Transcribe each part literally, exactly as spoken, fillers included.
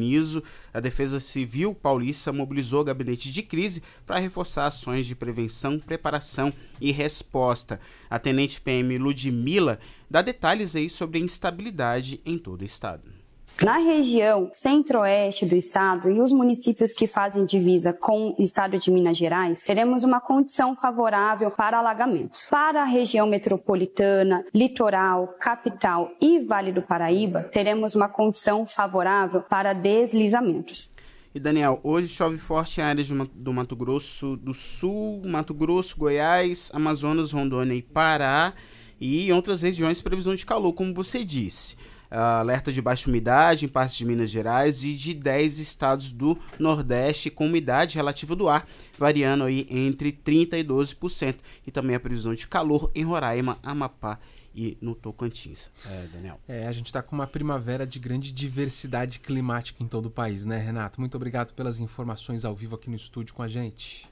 granizo, a Defesa Civil Paulista mobilizou o gabinete de crise para reforçar ações de prevenção, preparação e resposta. A tenente P M Ludmila dá detalhes aí sobre a instabilidade em todo o estado. Na região centro-oeste do estado e os municípios que fazem divisa com o estado de Minas Gerais, teremos uma condição favorável para alagamentos. Para a região metropolitana, litoral, capital e Vale do Paraíba, teremos uma condição favorável para deslizamentos. E Daniel, hoje chove forte em áreas do Mato Grosso do Sul, Mato Grosso, Goiás, Amazonas, Rondônia e Pará e em outras regiões previsão de calor, como você disse. Uh, alerta de baixa umidade em partes de Minas Gerais e de dez estados do Nordeste com umidade relativa do ar variando aí entre trinta e doze por cento e também a previsão de calor em Roraima, Amapá e no Tocantins. É, Daniel. É, a gente está com uma primavera de grande diversidade climática em todo o país, né, Renato? Muito obrigado pelas informações ao vivo aqui no estúdio com a gente.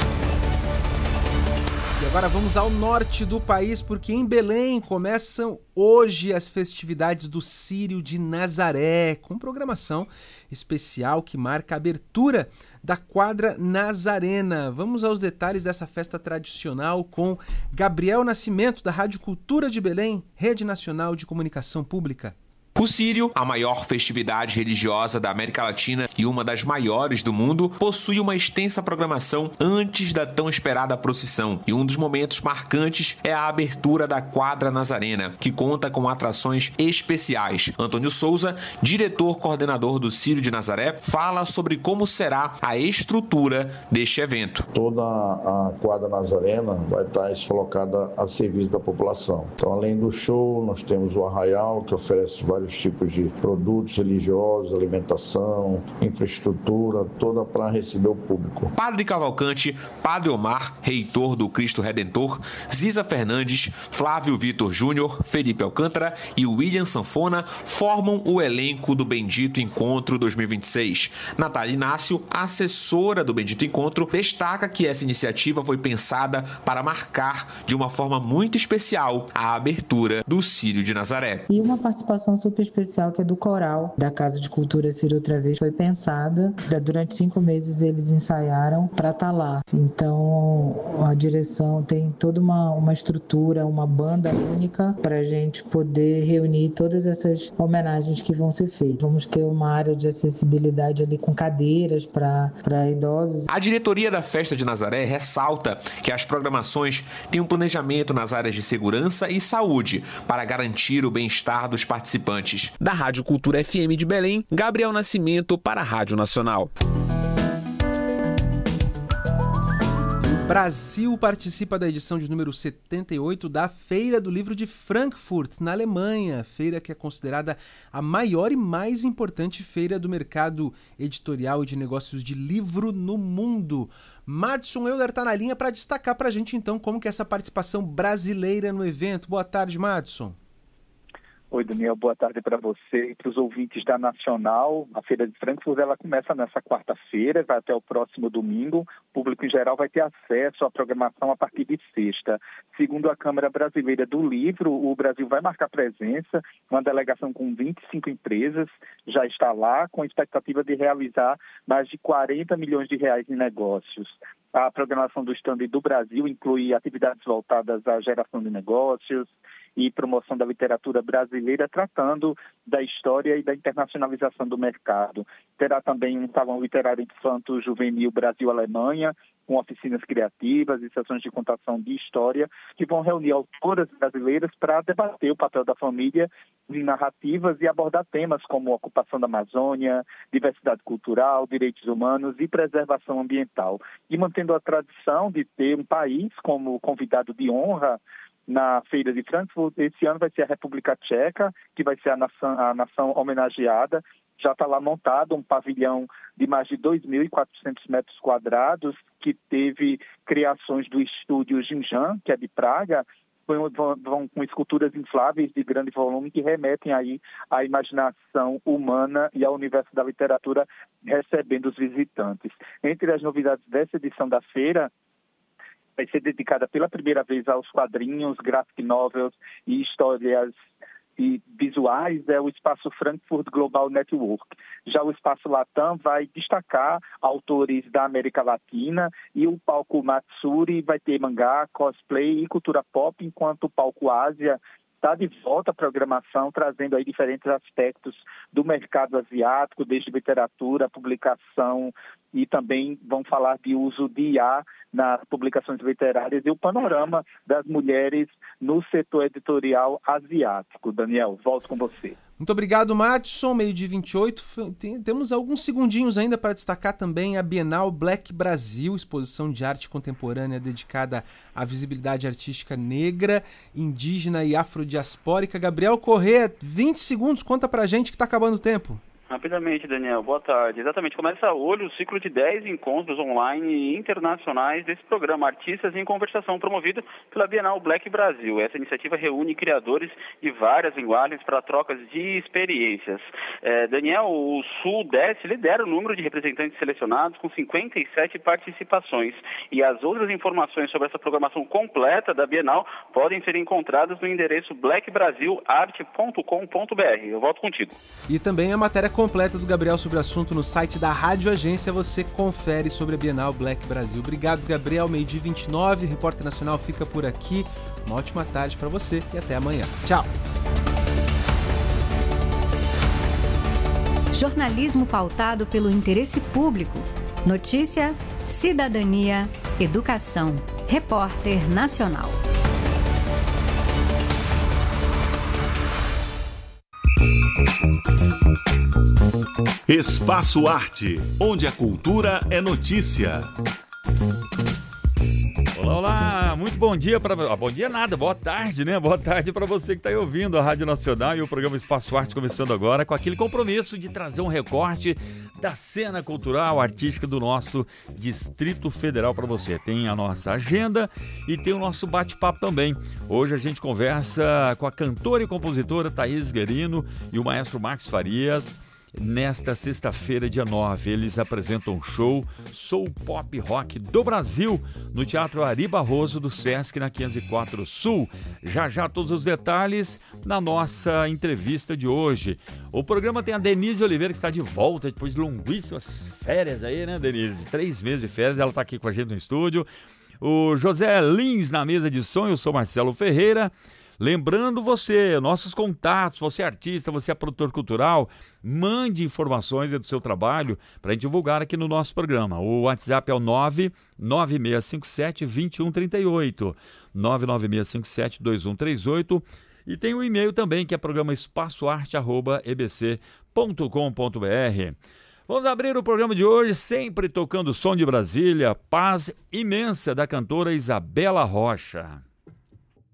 E agora vamos ao norte do país, porque em Belém começam hoje as festividades do Círio de Nazaré, com programação especial que marca a abertura da quadra nazarena. Vamos aos detalhes dessa festa tradicional com Gabriel Nascimento, da Rádio Cultura de Belém, Rede Nacional de Comunicação Pública. O Círio, a maior festividade religiosa da América Latina e uma das maiores do mundo, possui uma extensa programação antes da tão esperada procissão. E um dos momentos marcantes é a abertura da quadra nazarena, que conta com atrações especiais. Antônio Souza, diretor coordenador do Círio de Nazaré, fala sobre como será a estrutura deste evento. Toda a quadra nazarena vai estar colocada a serviço da população. Então, além do show, nós temos o arraial, que oferece vários tipos de produtos religiosos, alimentação, infraestrutura, toda para receber o público. Padre Cavalcante, Padre Omar, reitor do Cristo Redentor, Ziza Fernandes, Flávio Vitor Júnior, Felipe Alcântara e William Sanfona formam o elenco do Bendito Encontro dois mil e vinte e seis. Natália Inácio, assessora do Bendito Encontro, destaca que essa iniciativa foi pensada para marcar de uma forma muito especial a abertura do Círio de Nazaré. E uma participação super especial que é do coral da Casa de Cultura Círio outra vez, foi pensada, durante cinco meses eles ensaiaram para estar lá. Então a direção tem toda uma, uma estrutura, uma banda única para a gente poder reunir todas essas homenagens que vão ser feitas. Vamos ter uma área de acessibilidade ali com cadeiras para idosos. A diretoria da Festa de Nazaré ressalta que as programações têm um planejamento nas áreas de segurança e saúde para garantir o bem-estar dos participantes. Da Rádio Cultura F M de Belém, Gabriel Nascimento para a Rádio Nacional. O Brasil participa da edição de número setenta e oito da Feira do Livro de Frankfurt, na Alemanha, feira que é considerada a maior e mais importante feira do mercado editorial e de negócios de livro no mundo. Madison Euler está na linha para destacar para a gente então como que é essa participação brasileira no evento. Boa tarde, Madison. Oi, Daniel, boa tarde para você e para os ouvintes da Nacional. A Feira de Frankfurt ela começa nessa quarta-feira, vai até o próximo domingo. O público em geral vai ter acesso à programação a partir de sexta. Segundo a Câmara Brasileira do Livro, o Brasil vai marcar presença, uma delegação com vinte e cinco empresas já está lá, com a expectativa de realizar mais de quarenta milhões de reais em negócios. A programação do stand do Brasil inclui atividades voltadas à geração de negócios e promoção da literatura brasileira, tratando da história e da internacionalização do mercado. Terá também um salão literário infanto-juvenil Brasil-Alemanha, com oficinas criativas e sessões de contação de história, que vão reunir autoras brasileiras para debater o papel da família em narrativas e abordar temas como ocupação da Amazônia, diversidade cultural, direitos humanos e preservação ambiental. E mantendo a tradição de ter um país como convidado de honra na Feira de Frankfurt, esse ano vai ser a República Tcheca, que vai ser a nação, a nação homenageada. Já está lá montado um pavilhão de mais de dois mil e quatrocentos metros quadrados, que teve criações do estúdio Jinjan, que é de Praga, vão, vão com esculturas infláveis de grande volume que remetem aí à imaginação humana e ao universo da literatura recebendo os visitantes. Entre as novidades dessa edição da feira, vai ser dedicada pela primeira vez aos quadrinhos, graphic novels e histórias e visuais é o Espaço Frankfurt Global Network. Já o Espaço Latam vai destacar autores da América Latina e o palco Matsuri vai ter mangá, cosplay e cultura pop, enquanto o palco Ásia está de volta à programação, trazendo aí diferentes aspectos do mercado asiático, desde literatura, publicação, e também vão falar de uso de I A nas publicações literárias e o panorama das mulheres no setor editorial asiático. Daniel, volto com você. Muito obrigado, Matson. Meio-dia vinte e oito. Tem, temos alguns segundinhos ainda para destacar também a Bienal Black Brasil, exposição de arte contemporânea dedicada à visibilidade artística negra, indígena e afrodiaspórica. Gabriel Corrêa, vinte segundos, conta pra gente que está acabando o tempo. Rapidamente, Daniel. Boa tarde. Exatamente. Começa hoje o ciclo de dez encontros online e internacionais desse programa Artistas em Conversação, promovido pela Bienal Black Brasil. Essa iniciativa reúne criadores de várias linguagens para trocas de experiências. É, Daniel, o Sul-Desce lidera o número de representantes selecionados com cinquenta e sete participações. E as outras informações sobre essa programação completa da Bienal podem ser encontradas no endereço black brasil arte ponto com ponto b r. Eu volto contigo. E também a matéria completa do Gabriel sobre o assunto no site da Rádio Agência, você confere sobre a Bienal Black Brasil. Obrigado, Gabriel. Meio-dia vinte e nove, Repórter Nacional fica por aqui. Uma ótima tarde para você e até amanhã. Tchau! Jornalismo pautado pelo interesse público. Notícia, cidadania, educação. Repórter Nacional. Espaço Arte, onde a cultura é notícia. Olá, olá, muito bom dia para... Ah, bom dia nada, boa tarde, né? Boa tarde para você que está aí ouvindo a Rádio Nacional e o programa Espaço Arte começando agora com aquele compromisso de trazer um recorte da cena cultural, artística do nosso Distrito Federal para você. Tem a nossa agenda e tem o nosso bate-papo também. Hoje a gente conversa com a cantora e compositora Thaís Guerino e o maestro Marcos Farias. Nesta sexta-feira, dia nove, eles apresentam um show Soul Pop Rock do Brasil no Teatro Ari Barroso do Sesc, na quinhentos e quatro Sul. Já já todos os detalhes na nossa entrevista de hoje. O programa tem a Denise Oliveira, que está de volta depois de longuíssimas férias aí, né, Denise? Três meses de férias, ela está aqui com a gente no estúdio. O José Lins na mesa de som, eu sou Marcelo Ferreira. Lembrando você, nossos contatos, você é artista, você é produtor cultural, mande informações do seu trabalho para a gente divulgar aqui no nosso programa. O WhatsApp é o nove nove seis cinco sete, dois um três oito, nove nove seis cinco sete, dois um três oito, e tem o e-mail também, que é programa espaçoarte arroba e b c ponto com ponto b r. Vamos abrir o programa de hoje sempre tocando o som de Brasília, Paz Imensa, da cantora Isabela Rocha.